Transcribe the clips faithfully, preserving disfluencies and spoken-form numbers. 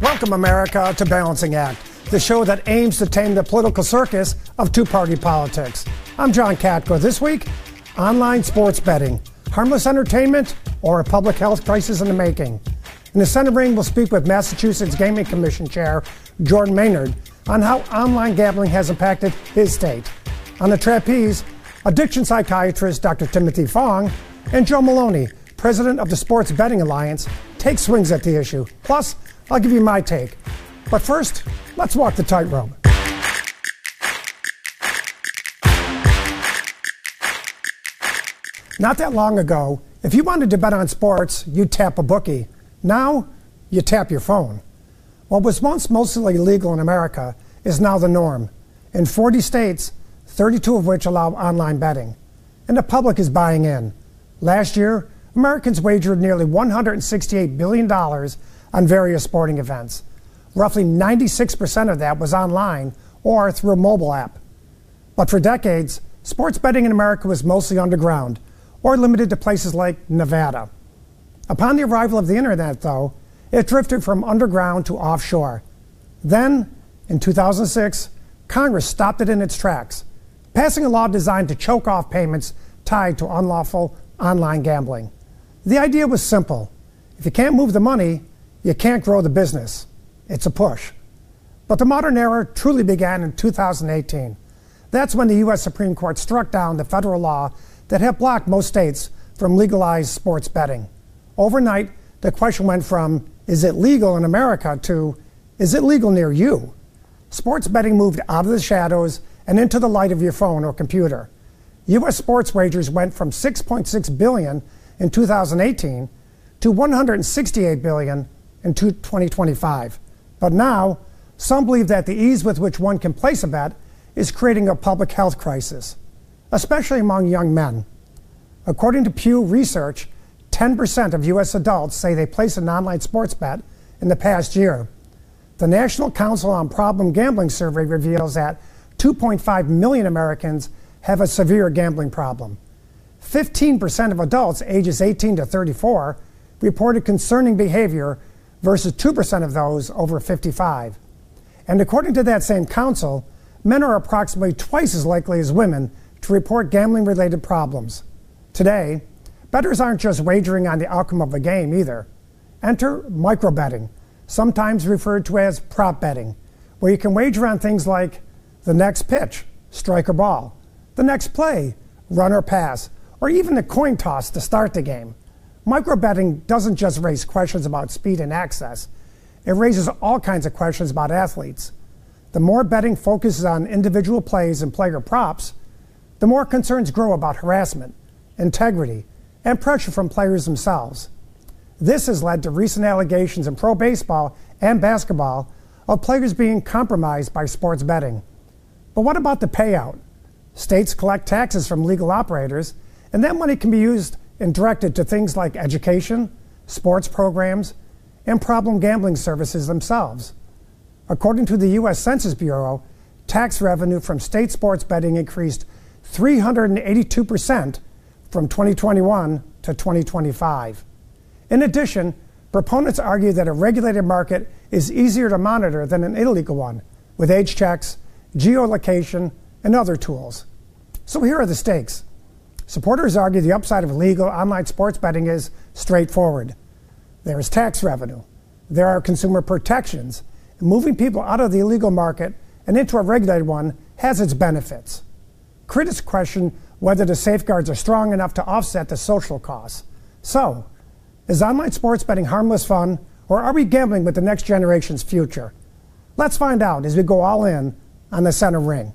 Welcome, America, to Balancing Act, the show that aims to tame the political circus of two-party politics. I'm John Katko. This week, online sports betting, harmless entertainment, or a public health crisis in the making. In the center ring, we'll speak with Massachusetts Gaming Commission Chair Jordan Maynard on how online gambling has impacted his state. On the trapeze, addiction psychiatrist Doctor Timothy Fong and Joe Maloney, president of the Sports Betting Alliance, take swings at the issue. Plus, I'll give you my take. But first, let's walk the tightrope. Not that long ago, if you wanted to bet on sports, you'd tap a bookie. Now, you tap your phone. What was once mostly illegal in America is now the norm. In forty states, thirty-two of which allow online betting. And the public is buying in. Last year, Americans wagered nearly one hundred sixty-eight billion dollars on various sporting events. Roughly ninety-six percent of that was online or through a mobile app. But for decades, sports betting in America was mostly underground or limited to places like Nevada. Upon the arrival of the internet, though, it drifted from underground to offshore. Then, in two thousand six, Congress stopped it in its tracks, passing a law designed to choke off payments tied to unlawful online gambling. The idea was simple. If you can't move the money, you can't grow the business. It's a push. But the modern era truly began in two thousand eighteen. That's when the U S Supreme Court struck down the federal law that had blocked most states from legalized sports betting. Overnight, the question went from, is it legal in America, to, is it legal near you? Sports betting moved out of the shadows and into the light of your phone or computer. U S sports wagers went from six point six billion dollars in two thousand eighteen to one hundred sixty-eight billion dollars in twenty twenty-five. But now, some believe that the ease with which one can place a bet is creating a public health crisis, especially among young men. According to Pew Research, ten percent of U S adults say they placed an online sports bet in the past year. The National Council on Problem Gambling survey reveals that two point five million Americans have a severe gambling problem. fifteen percent of adults ages eighteen to thirty-four reported concerning behavior versus two percent of those over fifty-five. And according to that same council, men are approximately twice as likely as women to report gambling-related problems. Today, bettors aren't just wagering on the outcome of a game either. Enter microbetting, sometimes referred to as prop betting, where you can wager on things like the next pitch, strike or ball, the next play, run or pass, or even the coin toss to start the game. Microbetting doesn't just raise questions about speed and access. It raises all kinds of questions about athletes. The more betting focuses on individual plays and player props, the more concerns grow about harassment, integrity, and pressure from players themselves. This has led to recent allegations in pro baseball and basketball of players being compromised by sports betting. But what about the payout? States collect taxes from legal operators, and that money can be used and directed to things like education, sports programs, and problem gambling services themselves. According to the U S Census Bureau, tax revenue from state sports betting increased three hundred eighty-two percent from twenty twenty-one to twenty twenty-five. In addition, proponents argue that a regulated market is easier to monitor than an illegal one, with age checks, geolocation, and other tools. So here are the stakes. Supporters argue the upside of legal online sports betting is straightforward. There is tax revenue. There are consumer protections. And moving people out of the illegal market and into a regulated one has its benefits. Critics question whether the safeguards are strong enough to offset the social costs. So, is online sports betting harmless fun, or are we gambling with the next generation's future? Let's find out as we go all in on the center ring.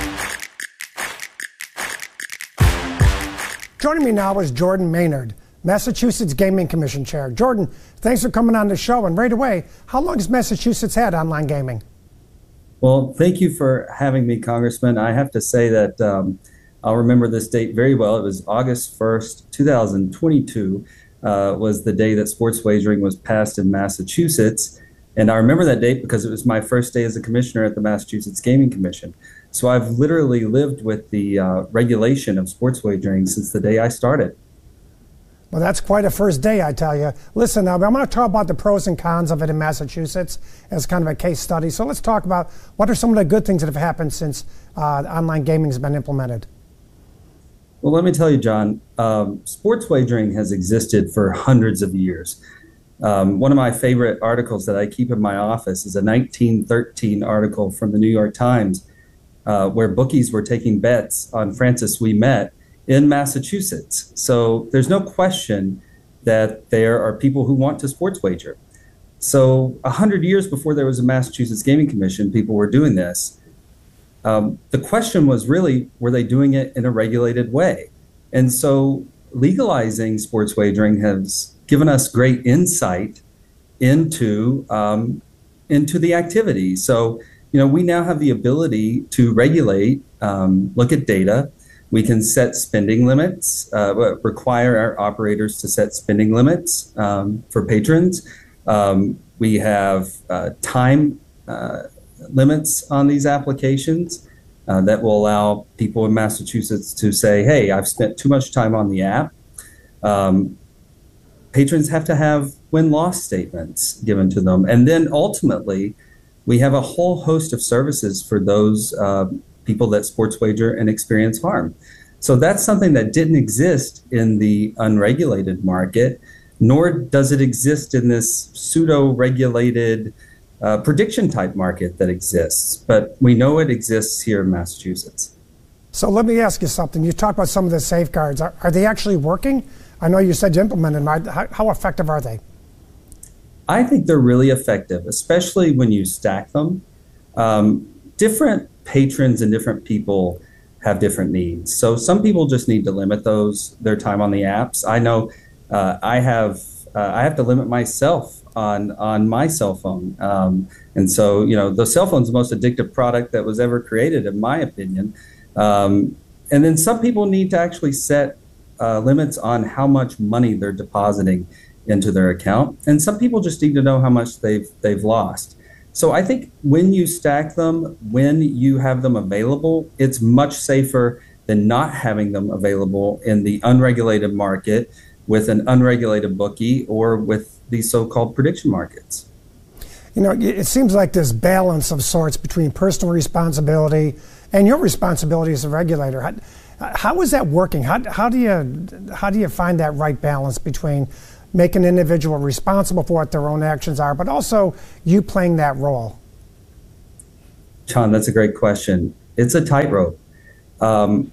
Joining me now is Jordan Maynard, Massachusetts Gaming Commission Chair. Jordan, thanks for coming on the show. And right away, how long has Massachusetts had online gaming? Well, thank you for having me, Congressman. I have to say that um, I'll remember this date very well. It was August first, two thousand twenty-two, uh, was the day that sports wagering was passed in Massachusetts. And I remember that date because it was my first day as a commissioner at the Massachusetts Gaming Commission. So I've literally lived with the uh, regulation of sports wagering since the day I started. Well, that's quite a first day, I tell you. Listen, I'm going to talk about the pros and cons of it in Massachusetts as kind of a case study. So let's talk about what are some of the good things that have happened since uh, online gaming has been implemented. Well, let me tell you, John, um, sports wagering has existed for hundreds of years. Um, one of my favorite articles that I keep in my office is a nineteen thirteen article from the New York Times uh, where bookies were taking bets on Francis Ouimet in Massachusetts. So there's no question that there are people who want to sports wager. So a hundred years before there was a Massachusetts Gaming Commission, people were doing this. Um, the question was really, were they doing it in a regulated way? And so legalizing sports wagering has given us great insight into, um, into the activity. So, you know, we now have the ability to regulate, um, look at data. We can set spending limits, uh, require our operators to set spending limits um, for patrons. Um, we have uh, time uh, limits on these applications uh, that will allow people in Massachusetts to say, hey, I've spent too much time on the app. Um, patrons have to have win-loss statements given to them. And then ultimately, we have a whole host of services for those uh, people that sports wager and experience harm. So that's something that didn't exist in the unregulated market, nor does it exist in this pseudo-regulated uh, prediction type market that exists. But we know it exists here in Massachusetts. So let me ask you something. You talked about some of the safeguards. Are, are they actually working? I know you said you implemented them. Right? How, how effective are they? I think they're really effective, especially when you stack them. Um, different patrons and different people have different needs. So some people just need to limit those their time on the apps. I know uh, I have uh, I have to limit myself on on my cell phone, um, and so you know the cell phone's the most addictive product that was ever created, in my opinion. Um, and then some people need to actually set uh, limits on how much money they're depositing into their account, and some people just need to know how much they've they've lost. So I think when you stack them, when you have them available, it's much safer than not having them available in the unregulated market with an unregulated bookie or with these so-called prediction markets. You know, it seems like this balance of sorts between personal responsibility and your responsibility as a regulator. How, how is that working? How, how do you how do you find that right balance between make an individual responsible for what their own actions are, but also you playing that role? John, that's a great question. It's a tightrope. Um,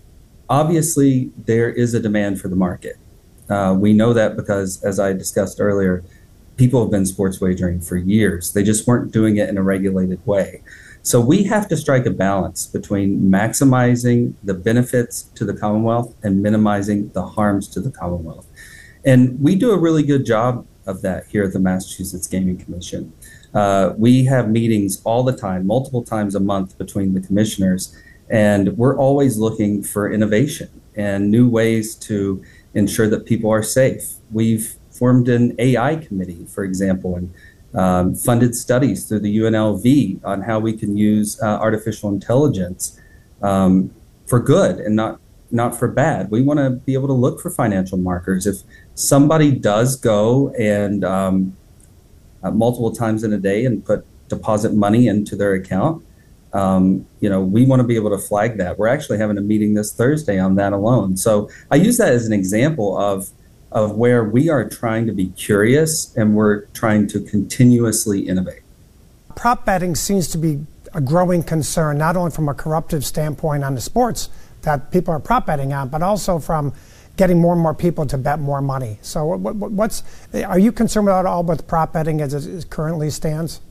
obviously, there is a demand for the market. Uh, we know that because, as I discussed earlier, people have been sports wagering for years. They just weren't doing it in a regulated way. So we have to strike a balance between maximizing the benefits to the Commonwealth and minimizing the harms to the Commonwealth. And we do a really good job of that here at the Massachusetts Gaming Commission. Uh, we have meetings all the time, multiple times a month between the commissioners, and we're always looking for innovation and new ways to ensure that people are safe. We've formed an A I committee, for example, and um, funded studies through the U N L V on how we can use uh, artificial intelligence um, for good and not not for bad. We want to be able to look for financial markers. If somebody does go and um, uh, multiple times in a day and put deposit money into their account, um, you know, we want to be able to flag that. We're actually having a meeting this Thursday on that alone. So I use that as an example of of where we are trying to be curious and we're trying to continuously innovate. Prop betting seems to be a growing concern, not only from a corruptive standpoint on the sports that people are prop betting on, but also from getting more and more people to bet more money. So what, what's, are you concerned at all with prop betting as it currently stands?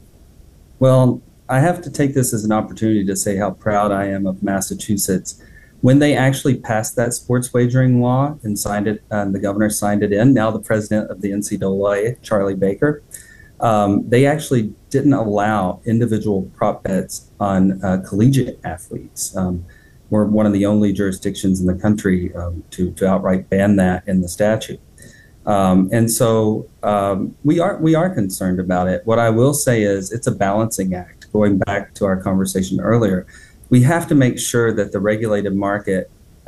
Well, I have to take this as an opportunity to say how proud I am of Massachusetts. When they actually passed that sports wagering law and signed it, and the governor signed it in, now the president of the N C double A, Charlie Baker, um, they actually didn't allow individual prop bets on uh, collegiate athletes. Um, we're one of the only jurisdictions in the country um, to, to outright ban that in the statute. Um, and so um, we are we are concerned about it. What I will say is it's a balancing act. Going back to our conversation earlier, we have to make sure that the regulated market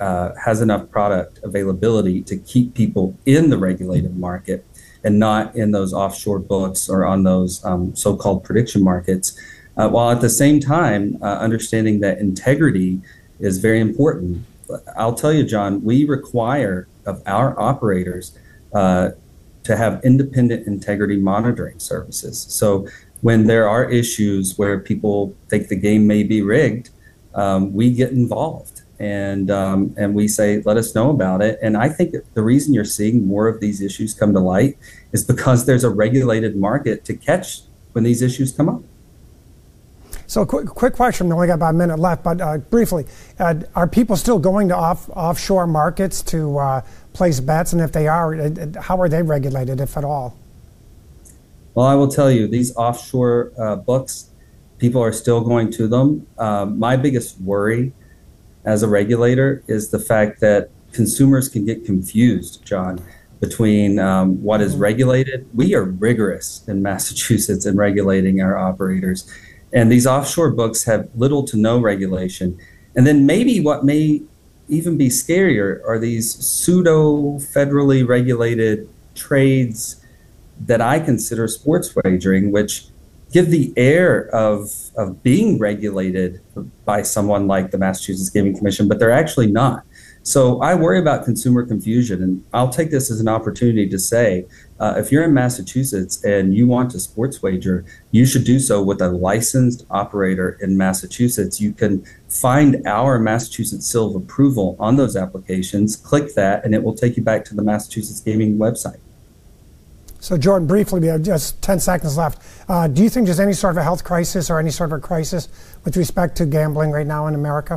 uh, has enough product availability to keep people in the regulated market and not in those offshore books or on those um, so-called prediction markets, uh, while at the same time uh, understanding that integrity is very important. I'll tell you, John, we require of our operators uh, to have independent integrity monitoring services. So when there are issues where people think the game may be rigged, um, we get involved and um, and we say, let us know about it. And I think the reason you're seeing more of these issues come to light is because there's a regulated market to catch when these issues come up. So quick, quick question, we only got about a minute left, but uh, briefly, uh, are people still going to off, offshore markets to uh, place bets? And if they are, uh, how are they regulated, if at all? Well, I will tell you, these offshore uh, books, people are still going to them. Um, my biggest worry as a regulator is the fact that consumers can get confused, John, between um, what is regulated. We are rigorous in Massachusetts in regulating our operators. And these offshore books have little to no regulation. And then maybe what may even be scarier are these pseudo federally regulated trades that I consider sports wagering, which give the air of, of being regulated by someone like the Massachusetts Gaming Commission, but they're actually not. So I worry about consumer confusion, and I'll take this as an opportunity to say, uh, if you're in Massachusetts and you want to sports wager, you should do so with a licensed operator in Massachusetts. You can find our Massachusetts seal of approval on those applications, click that, and it will take you back to the Massachusetts Gaming website. So Jordan, briefly, we have just ten seconds left. Uh, do you think there's any sort of a health crisis or any sort of a crisis with respect to gambling right now in America?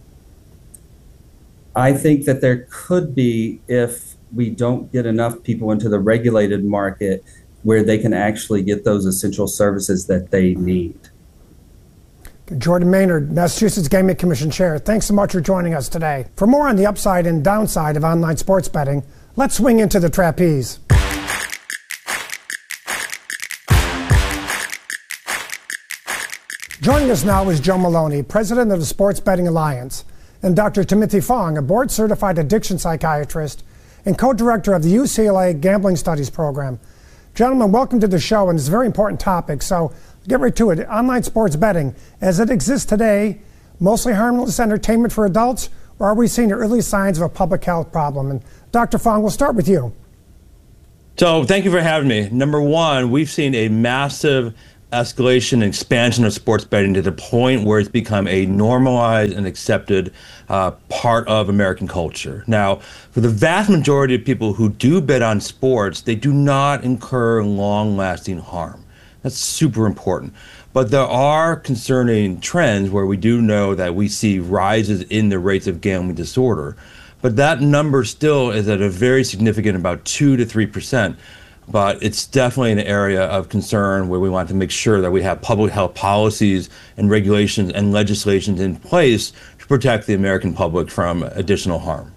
I think that there could be if we don't get enough people into the regulated market where they can actually get those essential services that they need. Jordan Maynard, Massachusetts Gaming Commission Chair, thanks so much for joining us today. For more on the upside and downside of online sports betting, let's swing into the trapeze. Joining us now is Joe Maloney, President of the Sports Betting Alliance, and Doctor Timothy Fong, a board-certified addiction psychiatrist and co-director of the U C L A Gambling Studies Program. Gentlemen, welcome to the show, and it's a very important topic, so get right to it. Online sports betting, as it exists today, mostly harmless entertainment for adults, or are we seeing the early signs of a public health problem? And Doctor Fong, we'll start with you. So thank you for having me. Number one, we've seen a massive escalation and expansion of sports betting to the point where it's become a normalized and accepted uh, part of American culture. Now, for the vast majority of people who do bet on sports, they do not incur long-lasting harm. That's super important. But there are concerning trends where we do know that we see rises in the rates of gambling disorder. But that number still is at a very significant, about two to three percent. But it's definitely an area of concern where we want to make sure that we have public health policies and regulations and legislations in place to protect the American public from additional harm.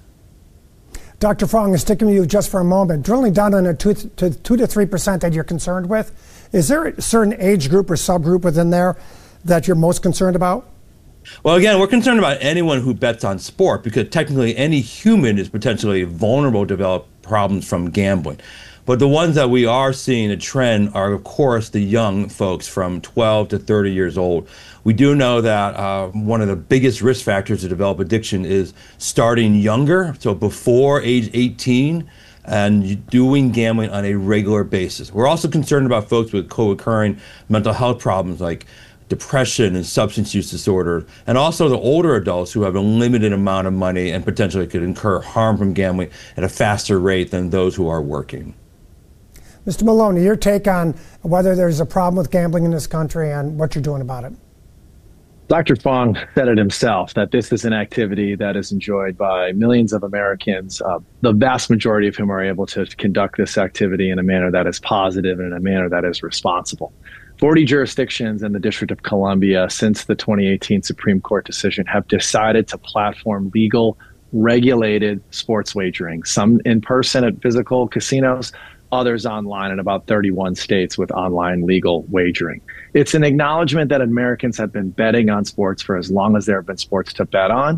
Doctor Fong, sticking with you just for a moment, drilling down on a two to two to three percent that you're concerned with, is there a certain age group or subgroup within there that you're most concerned about? Well, again, we're concerned about anyone who bets on sport because technically any human is potentially vulnerable to develop problems from gambling. But the ones that we are seeing a trend are, of course, the young folks from twelve to thirty years old. We do know that uh, one of the biggest risk factors to develop addiction is starting younger, so before age eighteen, and doing gambling on a regular basis. We're also concerned about folks with co-occurring mental health problems like depression and substance use disorder, and also the older adults who have a limited amount of money and potentially could incur harm from gambling at a faster rate than those who are working. Mister Maloney, your take on whether there's a problem with gambling in this country and what you're doing about it. Doctor Fong said it himself, that this is an activity that is enjoyed by millions of Americans, uh, the vast majority of whom are able to conduct this activity in a manner that is positive and in a manner that is responsible. forty jurisdictions in the District of Columbia since the twenty eighteen Supreme Court decision have decided to platform legal, regulated sports wagering, some in person at physical casinos, others online in about thirty-one states with online legal wagering. It's an acknowledgement that Americans have been betting on sports for as long as there have been sports to bet on,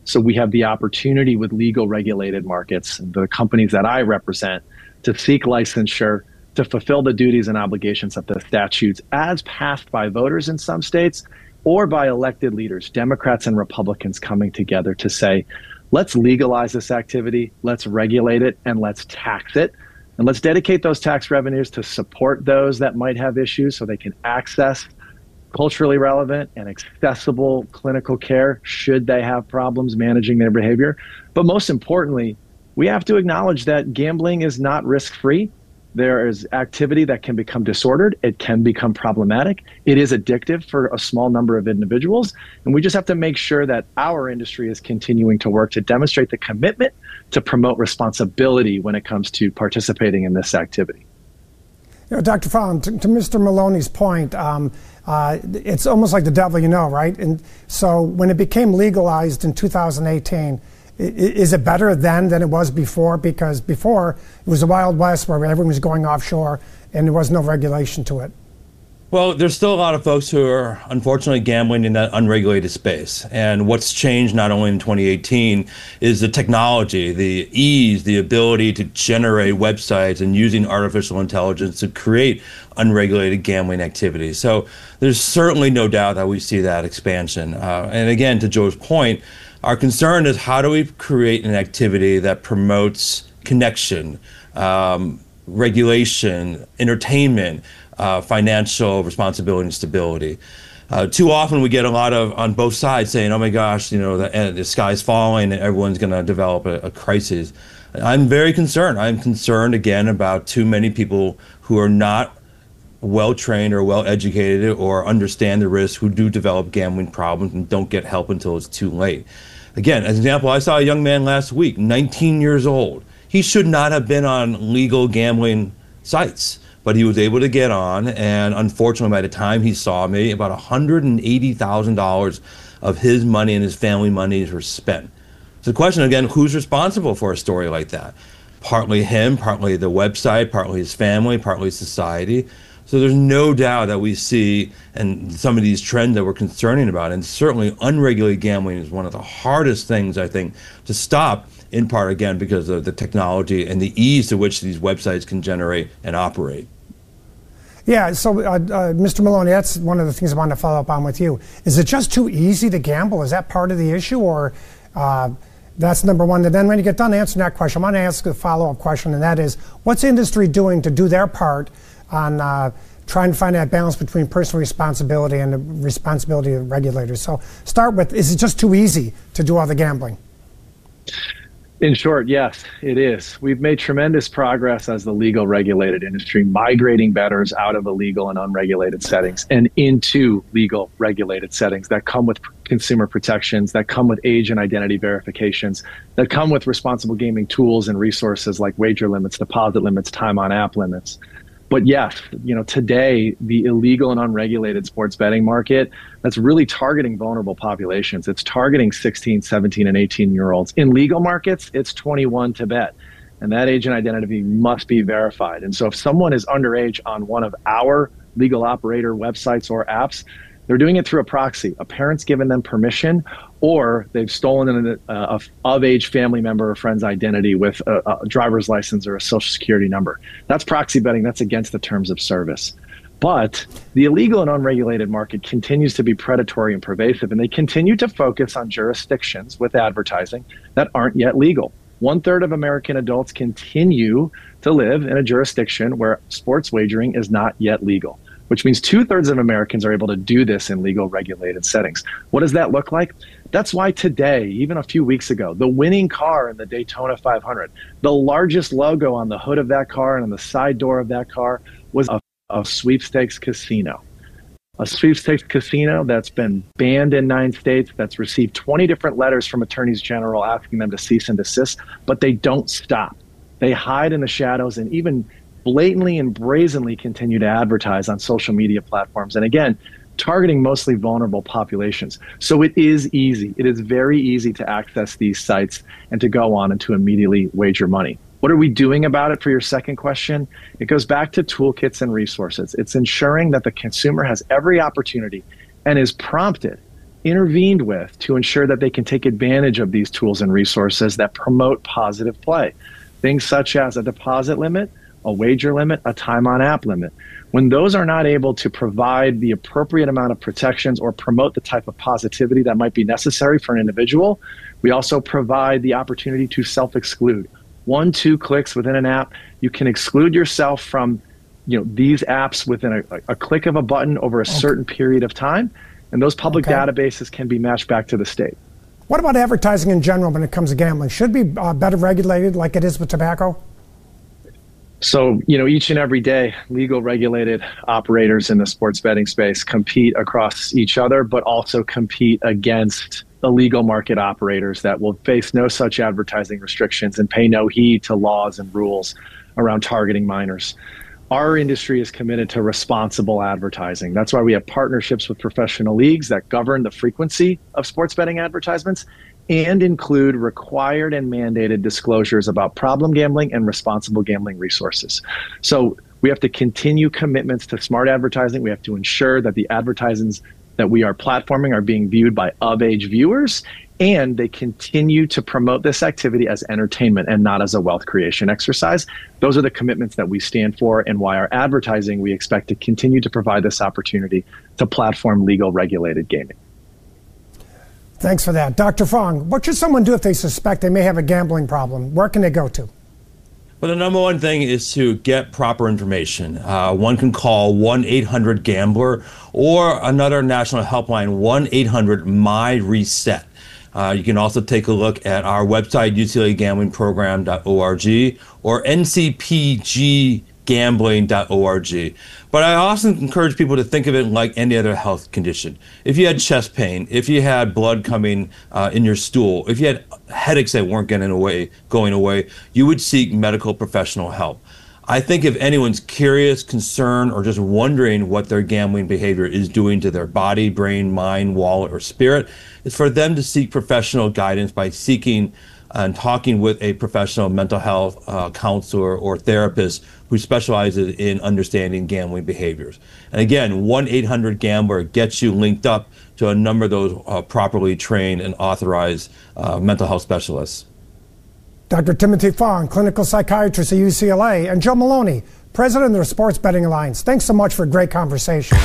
So we have the opportunity with legal regulated markets, the companies that I represent, to seek licensure, to fulfill the duties and obligations of the statutes as passed by voters in some states or by elected leaders, Democrats and Republicans coming together to say, let's legalize this activity, let's regulate it, and let's tax it. And let's dedicate those tax revenues to support those that might have issues so they can access culturally relevant and accessible clinical care should they have problems managing their behavior. But most importantly, we have to acknowledge that gambling is not risk-free. There is activity that can become disordered. It can become problematic. It is addictive for a small number of individuals. And we just have to make sure that our industry is continuing to work to demonstrate the commitment to promote responsibility when it comes to participating in this activity. You know, Doctor Fong, to, to Mister Maloney's point, um, uh, it's almost like the devil you know, right? And so when it became legalized in two thousand eighteen, is it better then than it was before? Because before, it was a Wild West where everyone was going offshore and there was no regulation to it. Well, there's still a lot of folks who are unfortunately gambling in that unregulated space. And what's changed not only in twenty eighteen is the technology, the ease, the ability to generate websites and using artificial intelligence to create unregulated gambling activity. So there's certainly no doubt that we see that expansion. Uh, and again, to Joe's point, our concern is how do we create an activity that promotes connection, um, regulation, entertainment, uh, financial responsibility and stability. Uh, too often we get a lot of, on both sides, saying, oh my gosh, you know, the, the sky's falling and everyone's going to develop a, a crisis. I'm very concerned. I'm concerned, again, about too many people who are not well-trained or well-educated or understand the risks who do develop gambling problems and don't get help until it's too late. Again, as an example, I saw a young man last week, nineteen years old. He should not have been on legal gambling sites, but he was able to get on, and unfortunately, by the time he saw me, about one hundred eighty thousand dollars of his money and his family money were spent. So the question, again, who's responsible for a story like that? Partly him, partly the website, partly his family, partly society. So there's no doubt that we see, and some of these trends that we're concerning about, and certainly unregulated gambling is one of the hardest things, I think, to stop, in part, again, because of the technology and the ease to which these websites can generate and operate. Yeah, so uh, uh, Mister Maloney, that's one of the things I wanted to follow up on with you. Is it just too easy to gamble? Is that part of the issue, or uh, that's number one? And then when you get done answering that question, I want to ask a follow-up question, and that is, what's the industry doing to do their part on uh, trying to find that balance between personal responsibility and the responsibility of regulators? So start with, is it just too easy to do all the gambling? In short, yes, it is. We've made tremendous progress as the legal regulated industry, migrating bettors out of illegal and unregulated settings and into legal regulated settings that come with consumer protections, that come with age and identity verifications, that come with responsible gaming tools and resources like wager limits, deposit limits, time on app limits. But yes, you know, today, the illegal and unregulated sports betting market, that's really targeting vulnerable populations. It's targeting sixteen, seventeen, and eighteen year olds. In legal markets, it's twenty-one to bet. And that age and identity must be verified. And so if someone is underage on one of our legal operator websites or apps, they're doing it through a proxy. A parent's given them permission, or they've stolen an uh, of-age family member or friend's identity with a, a driver's license or a social security number. That's proxy betting. That's against the terms of service. But the illegal and unregulated market continues to be predatory and pervasive, and they continue to focus on jurisdictions with advertising that aren't yet legal. One third of American adults continue to live in a jurisdiction where sports wagering is not yet legal, which means two thirds of Americans are able to do this in legal regulated settings. What does that look like? That's why today, even a few weeks ago, the winning car in the Daytona five hundred, the largest logo on the hood of that car and on the side door of that car was a, a sweepstakes casino. A sweepstakes casino that's been banned in nine states, that's received twenty different letters from attorneys general asking them to cease and desist, but they don't stop. They hide in the shadows and even blatantly and brazenly continue to advertise on social media platforms. And again, targeting mostly vulnerable populations. So it is easy. It is very easy to access these sites and to go on and to immediately wager money. What are we doing about it for your second question? It goes back to toolkits and resources. It's ensuring that the consumer has every opportunity and is prompted intervened with to ensure that they can take advantage of these tools and resources that promote positive play. Things such as a deposit limit, a wager limit, a time on app limit. When those are not able to provide the appropriate amount of protections or promote the type of positivity that might be necessary for an individual, we also provide the opportunity to self-exclude. One, two clicks within an app, you can exclude yourself from you know, these apps within a, a click of a button over a okay. certain period of time. And those public okay. databases can be matched back to the state. What about advertising in general when it comes to gambling? Should it be uh, better regulated like it is with tobacco? So, you know, each and every day, legal regulated operators in the sports betting space compete across each other, but also compete against illegal market operators that will face no such advertising restrictions and pay no heed to laws and rules around targeting minors. Our industry is committed to responsible advertising. That's why we have partnerships with professional leagues that govern the frequency of sports betting advertisements and include required and mandated disclosures about problem gambling and responsible gambling resources. So we have to continue commitments to smart advertising. We have to ensure that the advertisements that we are platforming are being viewed by of-age viewers, and they continue to promote this activity as entertainment and not as a wealth creation exercise. Those are the commitments that we stand for, and why our advertising, we expect to continue to provide this opportunity to platform legal regulated gaming. Thanks for that. Doctor Fong, what should someone do if they suspect they may have a gambling problem? Where can they go to? Well, the number one thing is to get proper information. Uh, one can call one eight hundred gambler or another national helpline, one eight hundred M Y reset. Uh, you can also take a look at our website, U C L A gambling program dot org or N C P G gambling dot org. But I often encourage people to think of it like any other health condition. If you had chest pain, if you had blood coming uh, in your stool, if you had headaches that weren't getting away, going away, you would seek medical professional help. I think if anyone's curious, concerned, or just wondering what their gambling behavior is doing to their body, brain, mind, wallet, or spirit, it's for them to seek professional guidance by seeking and talking with a professional mental health uh, counselor or therapist who specializes in understanding gambling behaviors. And again, one eight hundred gambler gets you linked up to a number of those uh, properly trained and authorized uh, mental health specialists. Doctor Timothy Fong, clinical psychiatrist at U C L A, and Joe Maloney, president of the Sports Betting Alliance. Thanks so much for a great conversation.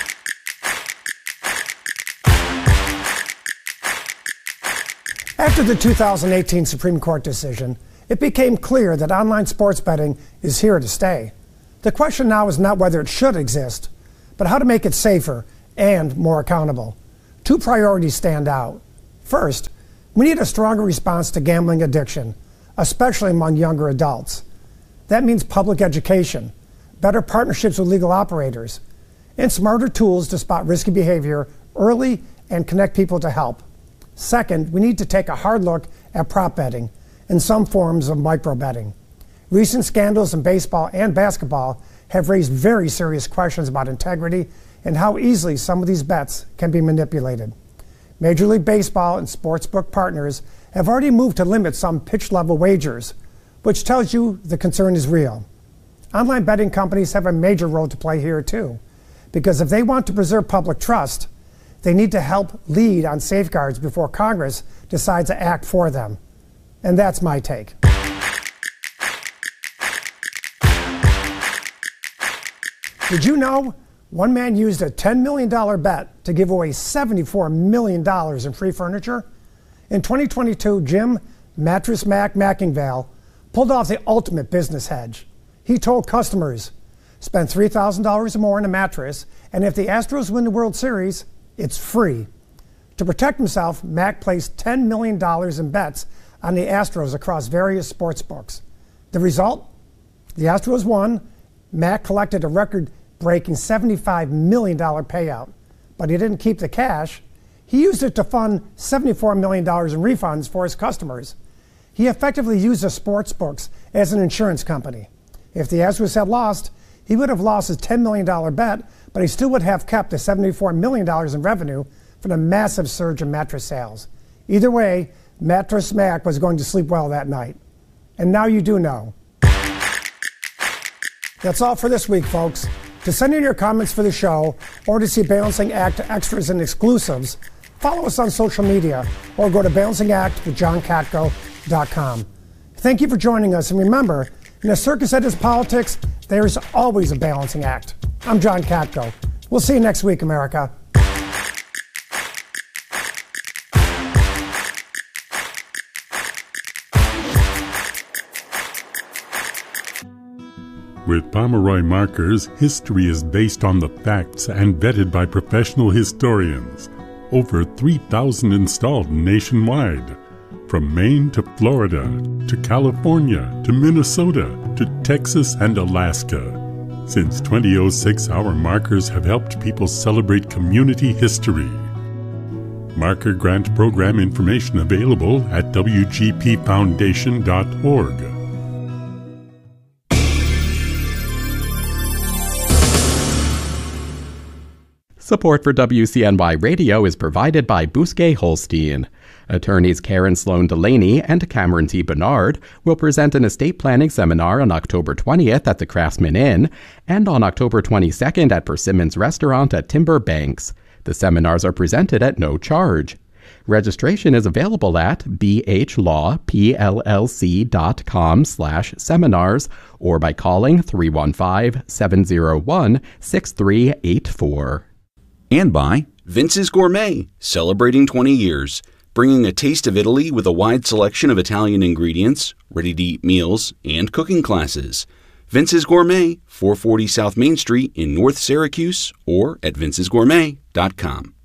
After the two thousand eighteen Supreme Court decision, it became clear that online sports betting is here to stay. The question now is not whether it should exist, but how to make it safer and more accountable. Two priorities stand out. First, we need a stronger response to gambling addiction, especially among younger adults. That means public education, better partnerships with legal operators, and smarter tools to spot risky behavior early and connect people to help. Second, we need to take a hard look at prop betting and some forms of micro betting. Recent scandals in baseball and basketball have raised very serious questions about integrity and how easily some of these bets can be manipulated. Major League Baseball and sportsbook partners have already moved to limit some pitch-level wagers, which tells you the concern is real. Online betting companies have a major role to play here too, because if they want to preserve public trust, they need to help lead on safeguards before Congress decides to act for them. And that's my take. Did you know one man used a ten million dollars bet to give away seventy-four million dollars in free furniture? In twenty twenty-two, Jim Mattress Mac Mackingvale pulled off the ultimate business hedge. He told customers, spend three thousand dollars or more on a mattress, and if the Astros win the World Series, it's free. To protect himself, Mac placed ten million dollars in bets on the Astros across various sports books. The result? The Astros won. Mac collected a record-breaking seventy-five million dollars payout, but he didn't keep the cash. He used it to fund seventy-four million dollars in refunds for his customers. He effectively used the sports books as an insurance company. If the Astros had lost, he would have lost his ten million dollars bet, but he still would have kept the seventy-four million dollars in revenue from the massive surge in mattress sales. Either way, Mattress Mac was going to sleep well that night. And now you do know. That's all for this week, folks. To send in your comments for the show or to see Balancing Act extras and exclusives, follow us on social media or go to balancing act with john katko dot com. Thank you for joining us, and remember, in a circus that is politics, there is always a balancing act. I'm John Katko. We'll see you next week, America. With Pomeroy markers, history is based on the facts and vetted by professional historians. Over three thousand installed nationwide. From Maine to Florida, to California, to Minnesota, to Texas and Alaska. Since twenty oh six, our markers have helped people celebrate community history. Marker Grant Program information available at w g p foundation dot org. Support for W C N Y Radio is provided by Bousquet Holstein. Attorneys Karen Sloan Delaney and Cameron T. Bernard will present an estate planning seminar on October twentieth at the Craftsman Inn and on October twenty-second at Persimmons Restaurant at Timber Banks. The seminars are presented at no charge. Registration is available at bhlawpllc.com slash seminars or by calling three one five, seven oh one, six three eight four. And by Vince's Gourmet, celebrating twenty years, bringing a taste of Italy with a wide selection of Italian ingredients, ready-to-eat meals, and cooking classes. Vince's Gourmet, four forty South Main Street in North Syracuse, or at vinces gourmet dot com.